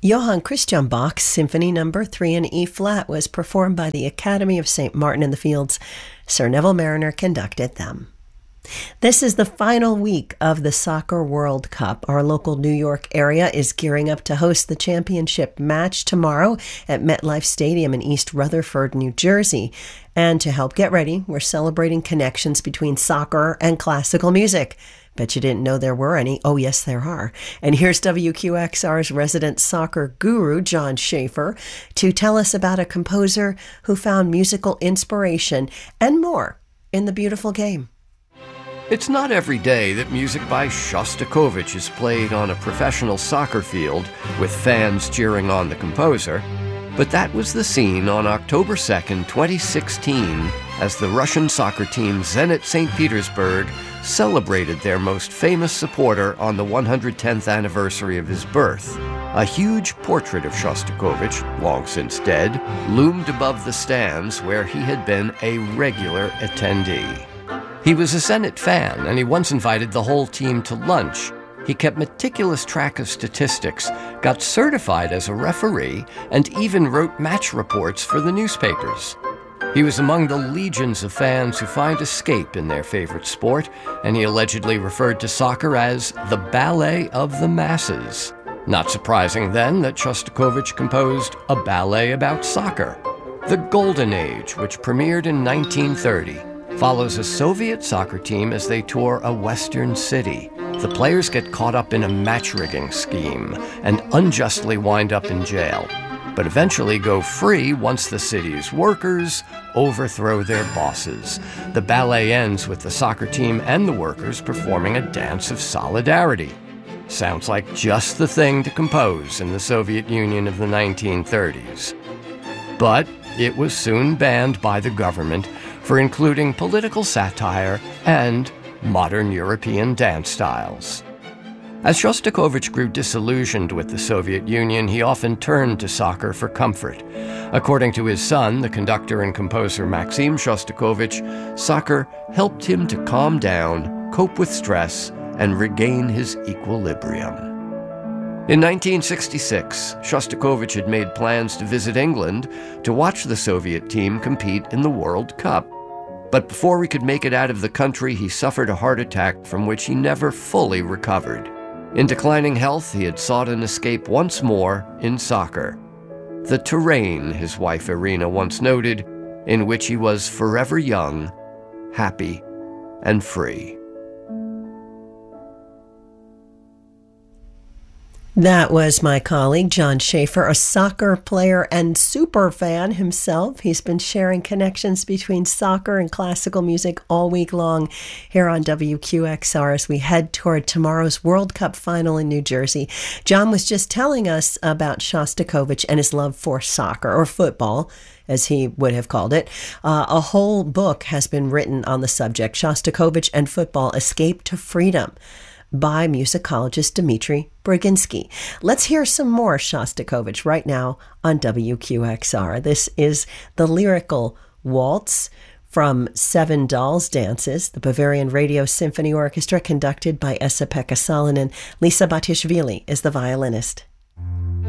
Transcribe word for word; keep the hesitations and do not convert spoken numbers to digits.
Johann Christian Bach's Symphony Number three in E-flat was performed by the Academy of Saint Martin in the Fields. Sir Neville Marriner conducted them. This is the final week of the Soccer World Cup. Our local New York area is gearing up to host the championship match tomorrow at MetLife Stadium in East Rutherford, New Jersey. And to help get ready, we're celebrating connections between soccer and classical music. Bet you didn't know there were any. Oh, yes, there are. And here's W Q X R's resident soccer guru, John Schaefer, to tell us about a composer who found musical inspiration and more in the beautiful game. It's not every day that music by Shostakovich is played on a professional soccer field with fans cheering on the composer, but that was the scene on October second, twenty sixteen, as the Russian soccer team Zenit Saint Petersburg celebrated their most famous supporter on the one hundred tenth anniversary of his birth. A huge portrait of Shostakovich, long since dead, loomed above the stands where he had been a regular attendee. He was a Zenit fan, and he once invited the whole team to lunch. He kept meticulous track of statistics, got certified as a referee, and even wrote match reports for the newspapers. He was among the legions of fans who find escape in their favorite sport, and he allegedly referred to soccer as the ballet of the masses. Not surprising, then, that Shostakovich composed a ballet about soccer. The Golden Age, which premiered in nineteen thirty, follows a Soviet soccer team as they tour a western city. The players get caught up in a match-rigging scheme and unjustly wind up in jail, but eventually go free once the city's workers overthrow their bosses. The ballet ends with the soccer team and the workers performing a dance of solidarity. Sounds like just the thing to compose in the Soviet Union of the nineteen thirties. But it was soon banned by the government for including political satire and modern European dance styles. As Shostakovich grew disillusioned with the Soviet Union, he often turned to soccer for comfort. According to his son, the conductor and composer Maxim Shostakovich, soccer helped him to calm down, cope with stress, and regain his equilibrium. In nineteen sixty-six, Shostakovich had made plans to visit England to watch the Soviet team compete in the World Cup. But before he could make it out of the country, he suffered a heart attack from which he never fully recovered. In declining health, he had sought an escape once more in soccer. The terrain, his wife Irina once noted, in which he was forever young, happy, and free. That was my colleague, John Schaefer, a soccer player and super fan himself. He's been sharing connections between soccer and classical music all week long here on W Q X R as we head toward tomorrow's World Cup final in New Jersey. John was just telling us about Shostakovich and his love for soccer, or football, as he would have called it. Uh, a whole book has been written on the subject, Shostakovich and Football, Escape to Freedom, by musicologist Dmitri Braginsky. Let's hear some more Shostakovich right now on W Q X R. This is the lyrical waltz from Seven Dolls Dances, the Bavarian Radio Symphony Orchestra, conducted by Esa-Pekka Salonen. Lisa Batishvili is the violinist.